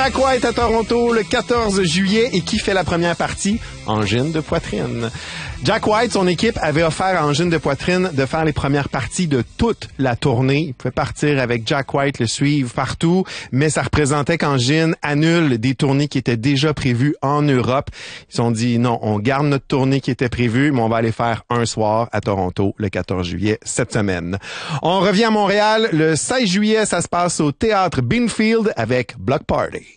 Jack White à Toronto le 14 juillet et qui fait la première partie? Angine de poitrine. Jack White, son équipe, avait offert à Angine de poitrine de faire les premières parties de toute la tournée. Il pouvait partir avec Jack White, le suivre partout, mais ça représentait qu'Angine annule des tournées qui étaient déjà prévues en Europe. Ils ont dit non, on garde notre tournée qui était prévue, mais on va aller faire un soir à Toronto le 14 juillet cette semaine. On revient à Montréal le 16 juillet, ça se passe au Théâtre Binfield avec Block Party.